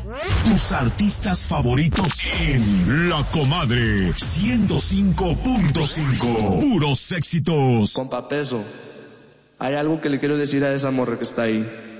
Tus artistas favoritos en La Comadre 105.5. Puros éxitos. Compa Peso, hay algo que le quiero decir a esa morra que está ahí.